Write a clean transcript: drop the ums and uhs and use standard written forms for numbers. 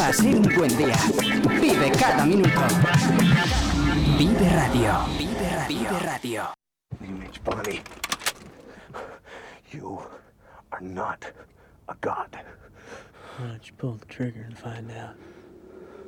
va a ser un buen día. Vive cada minuto. Vive Radio. Vive Radio. Vive Radio. Mitch Bonnie, you are not a god. Why don't you pull the trigger and find out?